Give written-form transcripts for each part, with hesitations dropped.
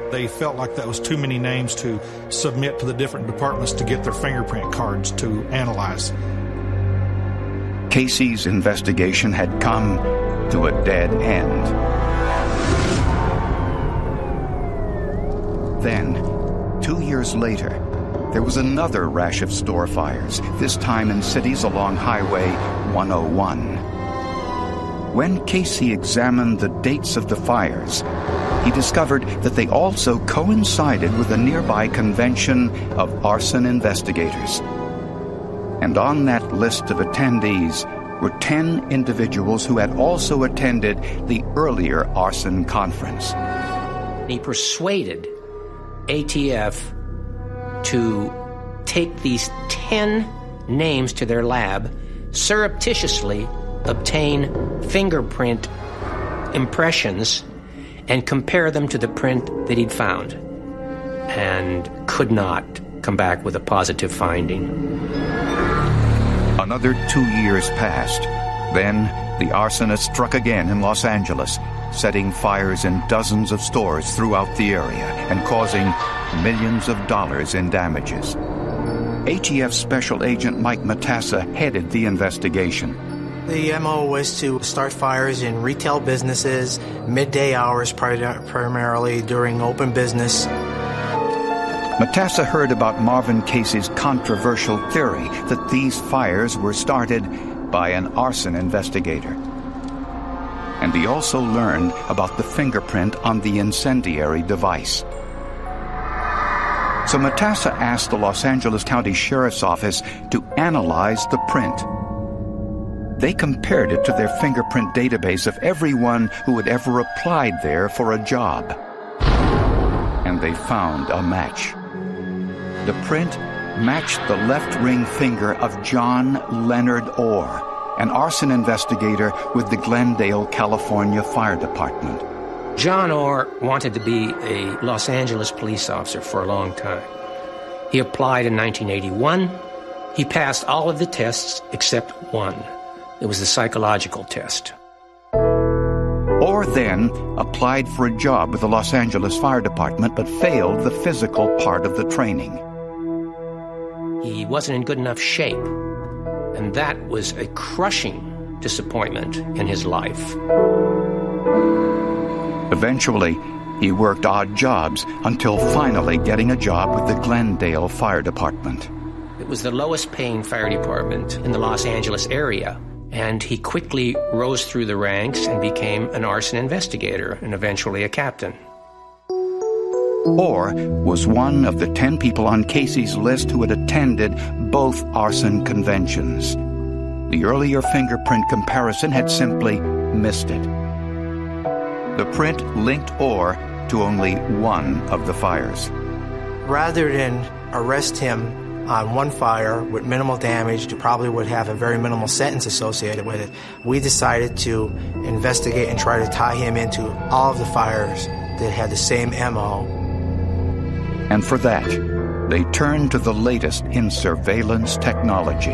They felt like that was too many names to submit to the different departments to get their fingerprint cards to analyze. Casey's investigation had come to a dead end. Then, 2 years later, there was another rash of store fires, this time in cities along Highway 101. When Casey examined the dates of the fires, he discovered that they also coincided with a nearby convention of arson investigators. And on that list of attendees were 10 individuals who had also attended the earlier arson conference. He persuaded ATF to take these 10 names to their lab, surreptitiously obtain fingerprint impressions, and compare them to the print that he'd found, and could not come back with a positive finding. Another 2 years passed. Then the arsonist struck again in Los Angeles, setting fires in dozens of stores throughout the area and causing millions of dollars in damages. ATF Special Agent Mike Matassa headed the investigation. The MO was to start fires in retail businesses, midday hours primarily during open business. Matassa heard about Marvin Casey's controversial theory that these fires were started by an arson investigator. And he also learned about the fingerprint on the incendiary device. So Matassa asked the Los Angeles County Sheriff's Office to analyze the print. They compared it to their fingerprint database of everyone who had ever applied there for a job. And they found a match. The print matched the left ring finger of John Leonard Orr, an arson investigator with the Glendale, California Fire Department. John Orr wanted to be a Los Angeles police officer for a long time. He applied in 1981. He passed all of the tests except one. It was the psychological test. Orr then applied for a job with the Los Angeles Fire Department but failed the physical part of the training. He wasn't in good enough shape, and that was a crushing disappointment in his life. Eventually, he worked odd jobs until finally getting a job with the Glendale Fire Department. It was the lowest paying fire department in the Los Angeles area, and he quickly rose through the ranks and became an arson investigator and eventually a captain. Orr was one of the 10 people on Casey's list who had attended both arson conventions. The earlier fingerprint comparison had simply missed it. The print linked Orr to only one of the fires. Rather than arrest him on one fire with minimal damage, that probably would have a very minimal sentence associated with it, we decided to investigate and try to tie him into all of the fires that had the same MO. And for that, they turned to the latest in surveillance technology.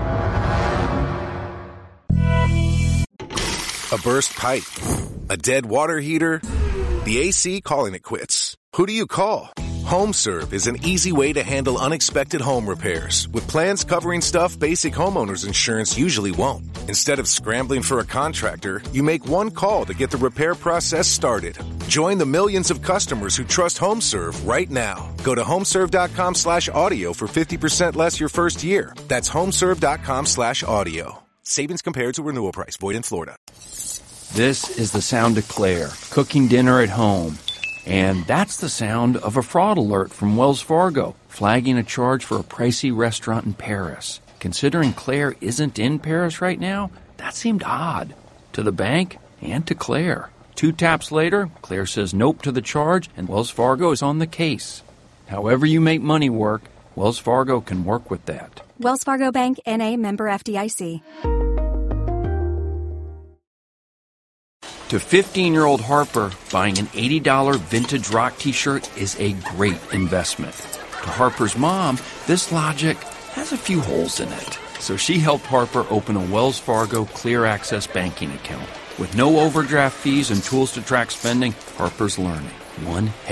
A burst pipe, a dead water heater, the AC calling it quits. Who do you call? HomeServe is an easy way to handle unexpected home repairs with plans covering stuff basic homeowners insurance usually won't. Instead of scrambling for a contractor, you make one call to get the repair process started. Join the millions of customers who trust HomeServe right now. Go to homeserve.com/audio for 50% less your first year. That's homeserve.com/audio. Savings compared to renewal price. Void in Florida. This is the sound of Claire, cooking dinner at home. And that's the sound of a fraud alert from Wells Fargo, flagging a charge for a pricey restaurant in Paris. Considering Claire isn't in Paris right now, that seemed odd. To the bank and to Claire. 2 taps later, Claire says nope to the charge, and Wells Fargo is on the case. However you make money work, Wells Fargo can work with that. Wells Fargo Bank, N.A., member FDIC. To 15-year-old Harper, buying an $80 vintage rock t-shirt is a great investment. To Harper's mom, this logic has a few holes in it. So she helped Harper open a Wells Fargo Clear Access banking account. With no overdraft fees and tools to track spending, Harper's learning one